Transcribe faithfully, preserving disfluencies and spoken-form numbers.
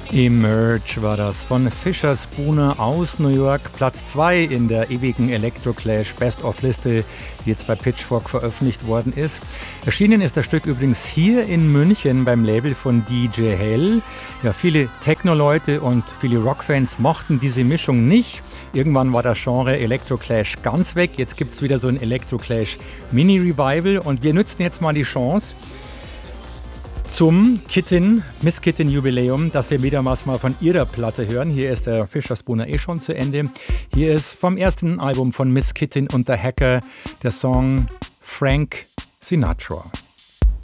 Emerge war das von Fisher Spooner aus New York, Platz zwei in der ewigen Electroclash Best-of-Liste, die jetzt bei Pitchfork veröffentlicht worden ist. Erschienen ist das Stück übrigens hier in München beim Label von D J Hell. Ja, viele Techno-Leute und viele Rockfans mochten diese Mischung nicht. Irgendwann war das Genre Electroclash ganz weg. Jetzt gibt es wieder so ein Electroclash Mini-Revival und wir nutzen jetzt mal die Chance zum Kitten, Miss Kitten Jubiläum, dass wir wieder was mal von ihrer Platte hören. Hier ist der Fisher Spooner eh schon zu Ende. Hier ist vom ersten Album von Miss Kitten und The Hacker der Song Frank Sinatra.